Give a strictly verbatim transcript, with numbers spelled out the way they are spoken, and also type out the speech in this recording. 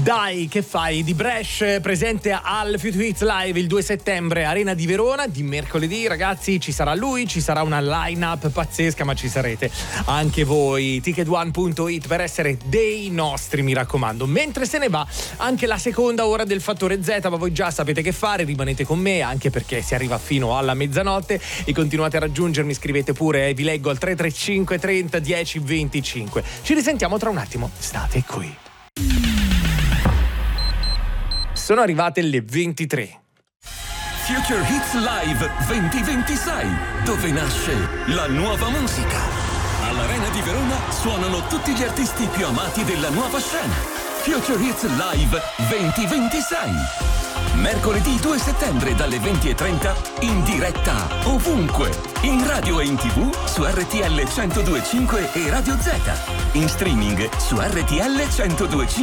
Dai, che fai? Di Brescia presente al Future Hits Live il due settembre, Arena di Verona. Di mercoledì, ragazzi, ci sarà lui, ci sarà una line-up pazzesca, ma ci sarete anche voi. ticket one punto it per essere dei nostri, mi raccomando. Mentre se ne va anche la seconda ora del Fattore Z, ma voi già sapete che fare, rimanete con me, anche perché si arriva fino alla mezzanotte e continuate a raggiungermi, scrivete pure, eh, vi leggo al tre tre cinque trenta dieci venticinque. Ci risentiamo tra un attimo, state qui. Sono arrivate le ventitré. Future Hits Live duemilaventisei, dove nasce la nuova musica. All'Arena di Verona suonano tutti gli artisti più amati della nuova scena. Future Hits Live duemilaventisei. Mercoledì due settembre dalle venti e trenta in diretta ovunque, in radio e in tv su R T L centodue e cinque e Radio Z, in streaming su R T L centodue e cinque.